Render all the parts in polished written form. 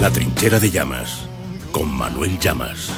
La trinchera de Llamas, con Manuel Llamas.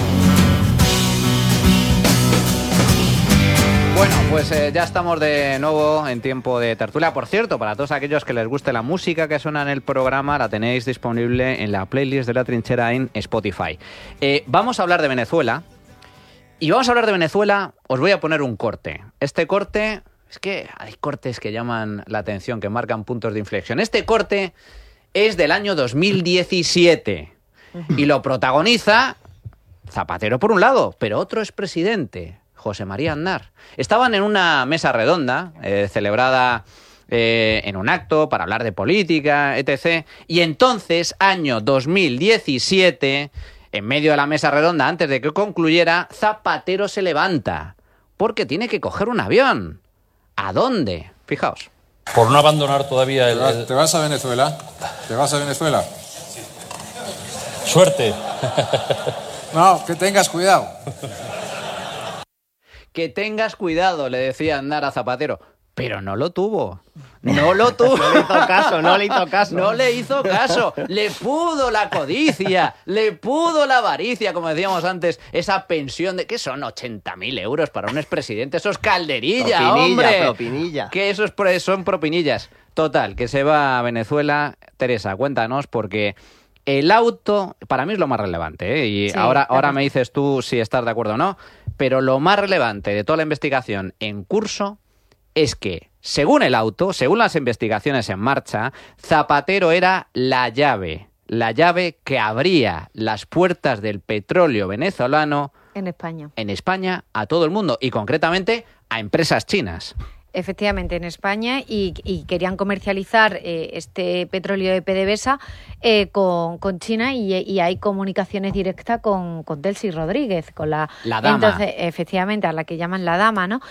Bueno, pues ya estamos de nuevo en tiempo de tertulia. Por cierto, para todos aquellos que les guste la música que suena en el programa, la tenéis disponible en la playlist de La Trinchera en Spotify. Vamos a hablar de Venezuela. Y vamos a hablar de Venezuela, os voy a poner un corte. Este corte, es que hay cortes que llaman la atención, que marcan puntos de inflexión. Este corte es del año 2017 y lo protagoniza Zapatero por un lado, pero otro expresidente, José María Aznar. Estaban en una mesa redonda celebrada en un acto para hablar de política, etc. Y entonces, año 2017... en medio de la mesa redonda, antes de que concluyera, Zapatero se levanta, porque tiene que coger un avión. ¿A dónde? Fijaos. Por no abandonar todavía el... ¿Te vas a Venezuela? ¿Te vas a Venezuela? Suerte. No, que tengas cuidado. Que tengas cuidado, le decía Aznar a Zapatero. Pero no lo tuvo. No lo tuvo. No le hizo caso, no le hizo caso. No le hizo caso. Le pudo la codicia, le pudo la avaricia, como decíamos antes, esa pensión de... ¿Qué son 80.000 euros para un expresidente? Eso es calderilla, propinilla, hombre. Propinilla. Que eso son propinillas. Total, que se va a Venezuela. Teresa, cuéntanos, porque el auto, para mí es lo más relevante, ¿eh? Y sí, ahora me dices tú si estás de acuerdo o no, pero lo más relevante de toda la investigación en curso es que, según el auto, según las investigaciones en marcha, Zapatero era la llave que abría las puertas del petróleo venezolano en España a todo el mundo y concretamente a empresas chinas. Efectivamente, en España y querían comercializar este petróleo de PDVSA con China y hay comunicaciones directas con Delcy Rodríguez, con la dama. Entonces, efectivamente, a la que llaman la dama, ¿no?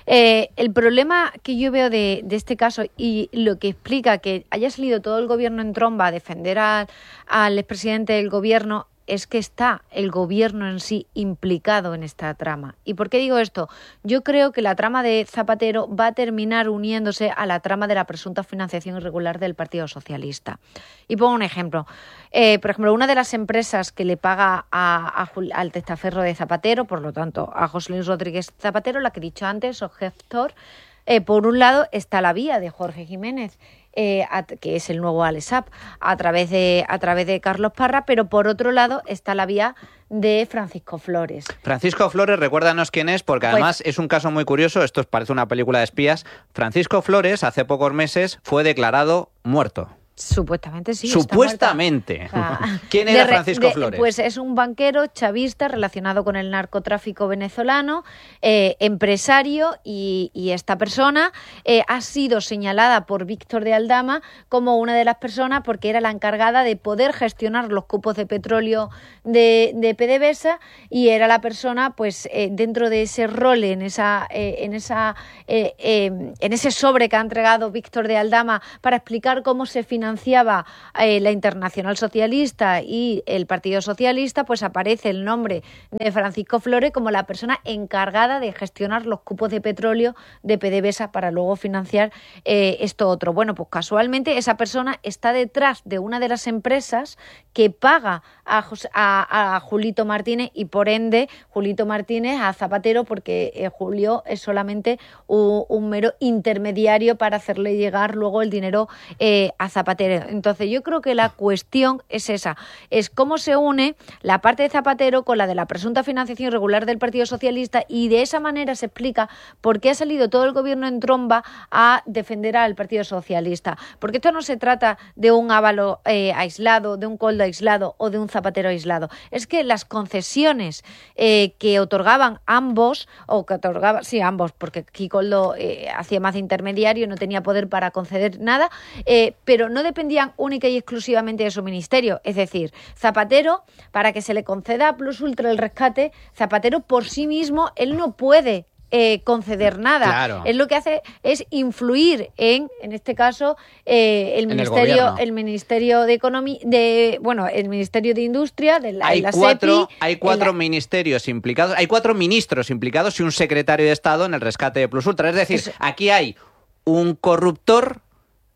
El problema que yo veo de este caso y lo que explica que haya salido todo el gobierno en tromba a defender al expresidente del gobierno es que está el gobierno en sí implicado en esta trama. ¿Y por qué digo esto? Yo creo que la trama de Zapatero va a terminar uniéndose a la trama de la presunta financiación irregular del Partido Socialista. Y pongo un ejemplo. Por ejemplo, una de las empresas que le paga al testaferro de Zapatero, por lo tanto, a José Luis Rodríguez Zapatero, la que he dicho antes, Objetor, por un lado está la vía de Jorge Jiménez, que es el nuevo ALESAP, a través de Carlos Parra, pero por otro lado está la vía de Francisco Flores. Francisco Flores, recuérdanos quién es, porque además es un caso muy curioso, esto parece una película de espías. Francisco Flores, hace pocos meses, fue declarado muerto. Supuestamente sí. Supuestamente. ¿Quién era Francisco Flores? Pues es un banquero chavista relacionado con el narcotráfico venezolano, empresario, y esta persona ha sido señalada por Víctor de Aldama como una de las personas porque era la encargada de poder gestionar los cupos de petróleo de PDVSA y era la persona, pues dentro de ese rol, en ese sobre que ha entregado Víctor de Aldama para explicar cómo se financiaba la Internacional Socialista y el Partido Socialista, pues aparece el nombre de Francisco Flores como la persona encargada de gestionar los cupos de petróleo de PDVSA para luego financiar esto otro. Bueno, pues casualmente esa persona está detrás de una de las empresas que paga a Julito Martínez y por ende Julito Martínez a Zapatero, porque Julio es solamente un mero intermediario para hacerle llegar luego el dinero a Zapatero. Entonces yo creo que la cuestión es esa, es cómo se une la parte de Zapatero con la de la presunta financiación irregular del Partido Socialista y de esa manera se explica por qué ha salido todo el gobierno en tromba a defender al Partido Socialista. Porque esto no se trata de un Ábalos aislado, de un Koldo aislado o de un Zapatero aislado. Es que las concesiones que otorgaban ambos, ambos, porque aquí Koldo hacía más de intermediario, no tenía poder para conceder nada, pero no dependían única y exclusivamente de su ministerio. Es decir, Zapatero, para que se le conceda a Plus Ultra el rescate, Zapatero por sí mismo, él no puede conceder nada. Claro. Él lo que hace es influir en este caso, el Ministerio de Economía, el Ministerio de Industria, de la SEPI. Hay cuatro ministerios implicados, hay 4 ministros implicados y un secretario de Estado en el rescate de Plus Ultra. Es decir, aquí hay un corruptor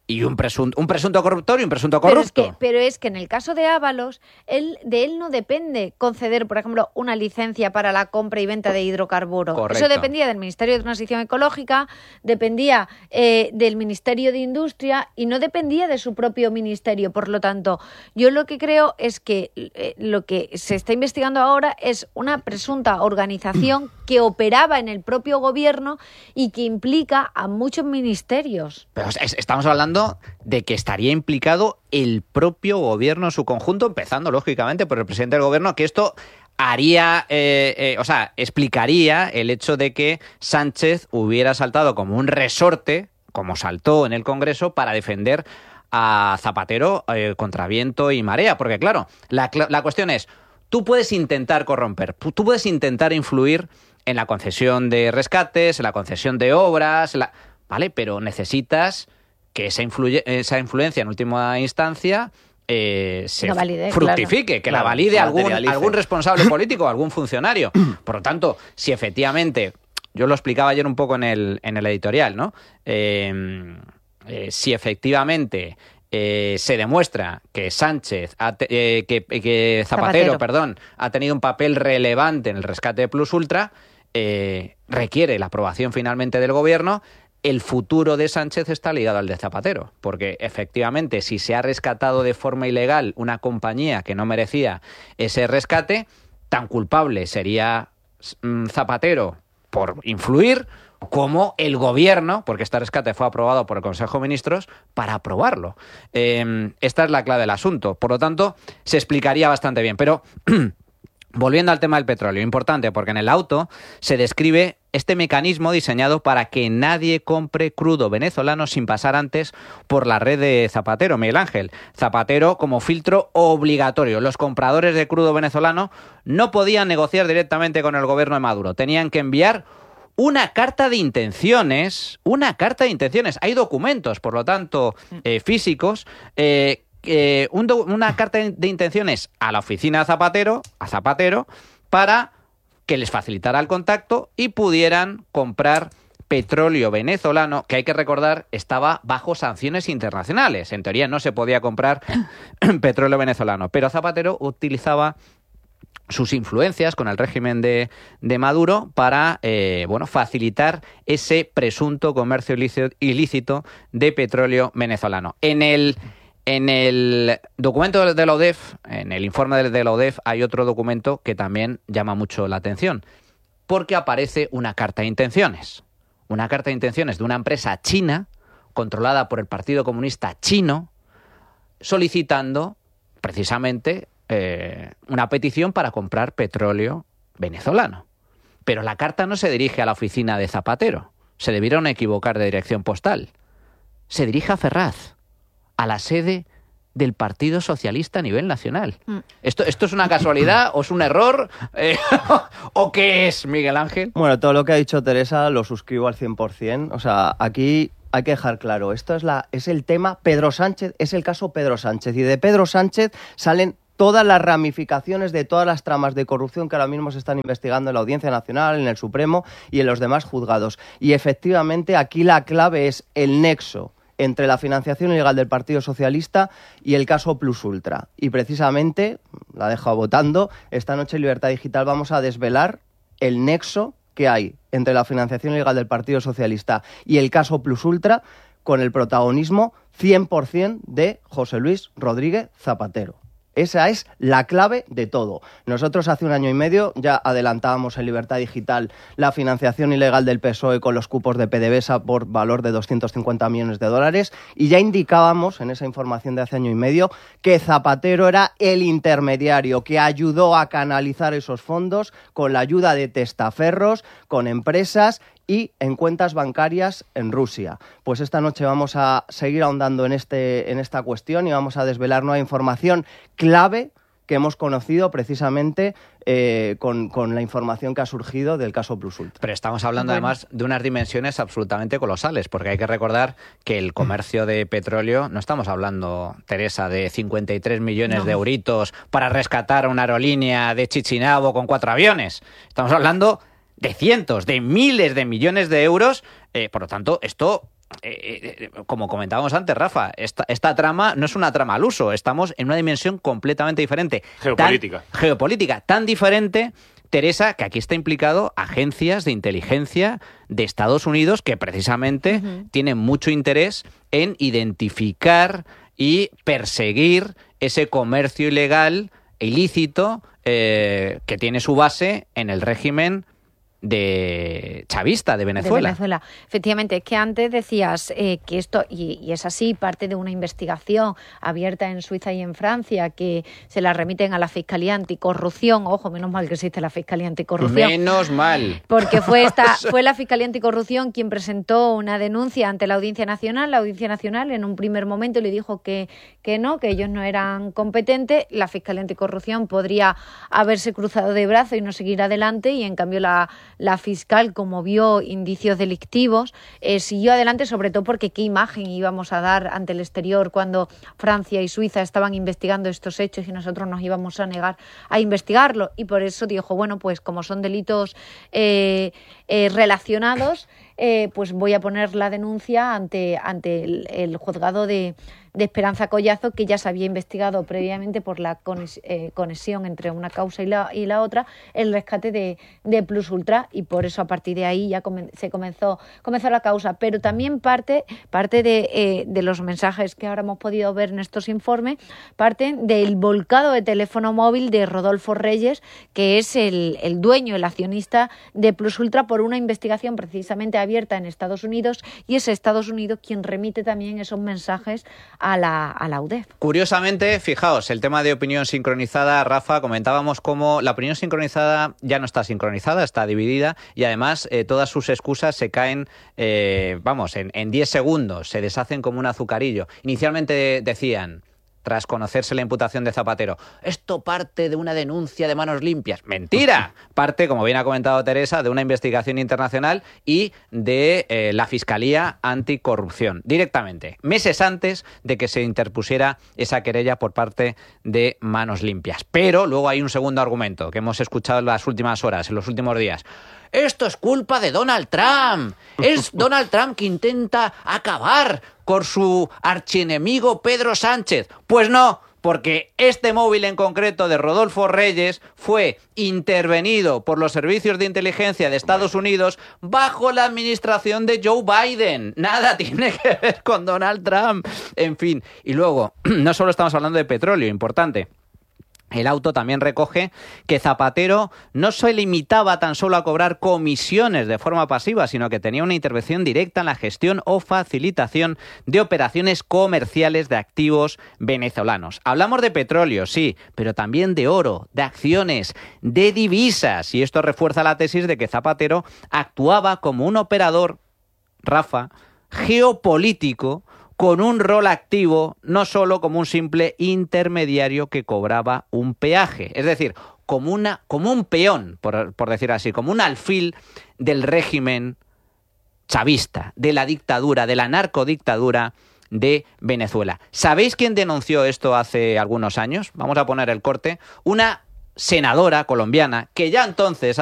y un presunto corruptor y un presunto corrupto. Pero es que en el caso de Ábalos, de él no depende conceder, por ejemplo, una licencia para la compra y venta de hidrocarburos. Correcto. Eso dependía del Ministerio de Transición Ecológica, dependía del Ministerio de Industria y no dependía de su propio ministerio. Por lo tanto, yo lo que creo es que lo que se está investigando ahora es una presunta organización que operaba en el propio gobierno y que implica a muchos ministerios. Pero estamos hablando de que estaría implicado el propio gobierno en su conjunto, empezando lógicamente por el presidente del gobierno, que esto haría, explicaría el hecho de que Sánchez hubiera saltado como un resorte, como saltó en el Congreso, para defender a Zapatero contra viento y marea. Porque claro, la cuestión es, tú puedes intentar corromper, tú puedes intentar influir en la concesión de rescates, en la concesión de obras, ¿vale? Pero necesitas que esa influencia en última instancia se fructifique, claro. Que la valide algún responsable político, algún funcionario. Por lo tanto, si efectivamente, yo lo explicaba ayer un poco en el editorial, ¿no? Si efectivamente se demuestra que que Zapatero, ha tenido un papel relevante en el rescate de Plus Ultra, requiere la aprobación finalmente del gobierno. El futuro de Sánchez está ligado al de Zapatero, porque efectivamente si se ha rescatado de forma ilegal una compañía que no merecía ese rescate, tan culpable sería Zapatero por influir como el gobierno, porque este rescate fue aprobado por el Consejo de Ministros, para aprobarlo. Esta es la clave del asunto. Por lo tanto, se explicaría bastante bien. Pero volviendo al tema del petróleo, importante, porque en el auto se describe este mecanismo diseñado para que nadie compre crudo venezolano sin pasar antes por la red de Zapatero, Miguel Ángel. Zapatero como filtro obligatorio. Los compradores de crudo venezolano no podían negociar directamente con el gobierno de Maduro. Tenían que enviar una carta de intenciones. Hay documentos, por lo tanto, físicos, una carta de intenciones a la oficina de Zapatero, para que les facilitara el contacto y pudieran comprar petróleo venezolano, que hay que recordar estaba bajo sanciones internacionales. En teoría no se podía comprar petróleo venezolano, pero Zapatero utilizaba sus influencias con el régimen de Maduro para facilitar ese presunto comercio ilícito de petróleo venezolano. En el documento de la ODEF, en el informe de la ODEF, hay otro documento que también llama mucho la atención, porque aparece una carta de intenciones. Una carta de intenciones de una empresa china, controlada por el Partido Comunista Chino, solicitando precisamente una petición para comprar petróleo venezolano. Pero la carta no se dirige a la oficina de Zapatero. Se debieron equivocar de dirección postal. Se dirige a Ferraz, a la sede del Partido Socialista a nivel nacional. ¿Esto es una casualidad o es un error? ¿O qué es, Miguel Ángel? Bueno, todo lo que ha dicho Teresa lo suscribo al 100%. O sea, aquí hay que dejar claro, esto es el tema Pedro Sánchez, es el caso Pedro Sánchez. Y de Pedro Sánchez salen todas las ramificaciones de todas las tramas de corrupción que ahora mismo se están investigando en la Audiencia Nacional, en el Supremo y en los demás juzgados. Y efectivamente aquí la clave es el nexo entre la financiación ilegal del Partido Socialista y el caso Plus Ultra. Y precisamente, la dejo votando, esta noche en Libertad Digital vamos a desvelar el nexo que hay entre la financiación ilegal del Partido Socialista y el caso Plus Ultra, con el protagonismo 100% de José Luis Rodríguez Zapatero. Esa es la clave de todo. Nosotros hace 1 año y medio ya adelantábamos en Libertad Digital la financiación ilegal del PSOE con los cupos de PDVSA por valor de 250 millones de dólares y ya indicábamos en esa información de hace 1 año y medio que Zapatero era el intermediario que ayudó a canalizar esos fondos con la ayuda de testaferros, con empresas y en cuentas bancarias en Rusia. Pues esta noche vamos a seguir ahondando en esta cuestión y vamos a desvelar nueva información clave que hemos conocido precisamente con la información que ha surgido del caso Plus Ultra. Pero estamos hablando además de unas dimensiones absolutamente colosales, porque hay que recordar que el comercio de petróleo, no estamos hablando, Teresa, de 53 millones de euritos para rescatar una aerolínea de Chichinabo con 4 aviones. Estamos hablando de cientos, de miles de millones de euros. Por lo tanto, esto como comentábamos antes, Rafa, esta trama no es una trama al uso, estamos en una dimensión completamente diferente. Geopolítica, tan diferente, Teresa, que aquí está implicado agencias de inteligencia de Estados Unidos que precisamente tienen mucho interés en identificar y perseguir ese comercio ilegal e ilícito que tiene su base en el régimen chavista de Venezuela. Efectivamente, es que antes decías que esto, y es así, parte de una investigación abierta en Suiza y en Francia, que se la remiten a la Fiscalía Anticorrupción. Ojo, menos mal que existe la Fiscalía Anticorrupción. Menos mal. Porque fue la Fiscalía Anticorrupción quien presentó una denuncia ante la Audiencia Nacional. La Audiencia Nacional en un primer momento le dijo que no, que ellos no eran competentes. La Fiscalía Anticorrupción podría haberse cruzado de brazos y no seguir adelante, y en cambio la fiscal, como vio indicios delictivos, siguió adelante, sobre todo porque qué imagen íbamos a dar ante el exterior cuando Francia y Suiza estaban investigando estos hechos y nosotros nos íbamos a negar a investigarlo. Y por eso dijo, bueno, pues como son delitos relacionados, pues voy a poner la denuncia ante el juzgado de Esperanza Collazo, que ya se había investigado previamente por la conexión entre una causa y la otra, el rescate de Plus Ultra, y por eso a partir de ahí ya se comenzó la causa. Pero también parte de los mensajes que ahora hemos podido ver en estos informes, parten del volcado de teléfono móvil de Rodolfo Reyes, que es el dueño, el accionista de Plus Ultra, por una investigación precisamente abierta en Estados Unidos, y es Estados Unidos quien remite también esos mensajes a la UDEF. Curiosamente, fijaos, el tema de opinión sincronizada, Rafa, comentábamos cómo la opinión sincronizada ya no está sincronizada, está dividida, y además todas sus excusas se caen, en 10 segundos, se deshacen como un azucarillo. Inicialmente decían, tras conocerse la imputación de Zapatero, esto parte de una denuncia de Manos Limpias. ¡Mentira! Parte, como bien ha comentado Teresa, de una investigación internacional y de la Fiscalía Anticorrupción, directamente, meses antes de que se interpusiera esa querella por parte de Manos Limpias. Pero luego hay un segundo argumento que hemos escuchado en las últimas horas, en los últimos días. Esto es culpa de Donald Trump. Es Donald Trump que intenta acabar con su archienemigo Pedro Sánchez. Pues no, porque este móvil en concreto de Rodolfo Reyes fue intervenido por los servicios de inteligencia de Estados Unidos bajo la administración de Joe Biden. Nada tiene que ver con Donald Trump. En fin, y luego, no solo estamos hablando de petróleo, importante. El auto también recoge que Zapatero no se limitaba tan solo a cobrar comisiones de forma pasiva, sino que tenía una intervención directa en la gestión o facilitación de operaciones comerciales de activos venezolanos. Hablamos de petróleo, sí, pero también de oro, de acciones, de divisas. Y esto refuerza la tesis de que Zapatero actuaba como un operador, Rafa, geopolítico, con un rol activo, no solo como un simple intermediario que cobraba un peaje. Es decir, como un peón, por decir así, como un alfil del régimen chavista, de la dictadura, de la narcodictadura de Venezuela. ¿Sabéis quién denunció esto hace algunos años? Vamos a poner el corte. Una senadora colombiana que ya entonces